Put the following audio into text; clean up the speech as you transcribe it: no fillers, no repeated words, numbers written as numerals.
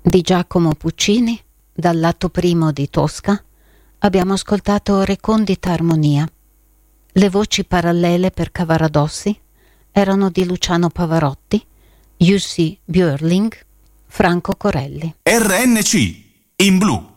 di Giacomo Puccini, dal lato primo di Tosca, abbiamo ascoltato Recondita Armonia. Le voci parallele per Cavaradossi erano di Luciano Pavarotti, Jussi Björling, Franco Corelli. RNC in blu.